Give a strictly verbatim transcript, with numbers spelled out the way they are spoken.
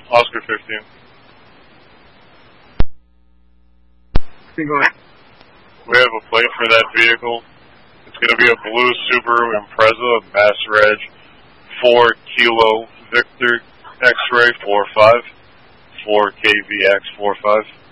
Oscar fifteen. Keep going. We have a plate for that vehicle. It's going to be a blue Subaru Impreza, Master Edge, four Kilo Victor X-Ray four five, four K V X four five.